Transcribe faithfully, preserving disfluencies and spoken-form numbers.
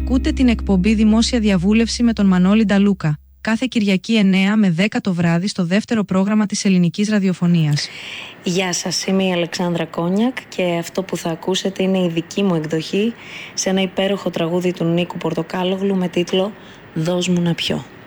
Ακούτε την εκπομπή Δημόσια Διαβούλευση με τον Μανώλη Νταλούκα, κάθε Κυριακή εννέα με δέκα το βράδυ στο δεύτερο πρόγραμμα της ελληνικής ραδιοφωνίας. Γεια σας, είμαι η Αλεξάνδρα Κόνιακ και αυτό που θα ακούσετε είναι η δική μου εκδοχή σε ένα υπέροχο τραγούδι του Νίκου Πορτοκάλογλου με τίτλο «Δώσ' μου να πιω».